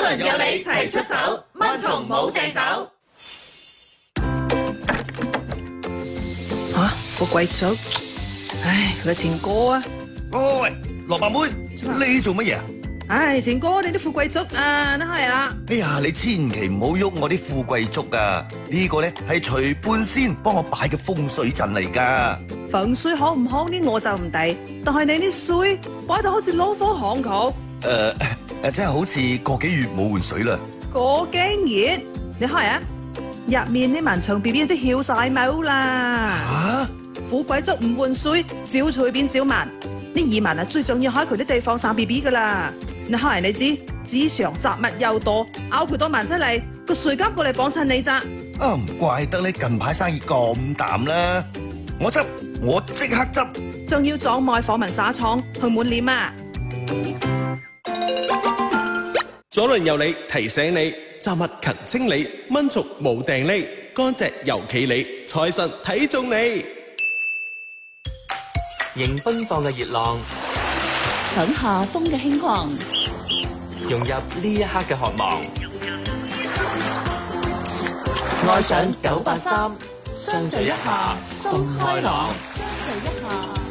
輪有你齊出手，蚊蟲冇掟走。 富貴竹，唉，佢嘅前哥啊！ 喂，蘿蔔妹，你做乜嘢啊？ 唉，前哥，你啲富貴竹啊，都係啦。 哎呀，你千祈唔好喐我啲富貴竹啊！呢個咧係徐半仙幫我擺嘅風水陣嚟噶。 風水好唔好呢？我就唔抵，但係你啲水擺到好似老火巷口。 真係好似個幾月冇換水啦。 個幾月？你開啊？入面啲蚊蟲 BB 即係翹晒毛啦。 吓？ 富貴竹唔換水，照隨便照慢。啲蟻民啊，最重要喺佢啲地方生 BB 噶啦。你開人你知，紙上雜物又多，咬佢多萬出嚟，個水監過嚟幫襯你咋？ 啊，唔怪得你近排生意咁淡啦。我即刻執。 仲要撞埋訪問紗廠去滿臉啊！ 左鄰右里提醒你，雜物勤清理，蚊蟲冇掟匿，乾淨尤企理，財神睇中你。 迎奔放嘅熱浪， 等夏風嘅輕狂， 融入呢一刻嘅渴望。愛上983，相聚一下心開朗。 相聚一下。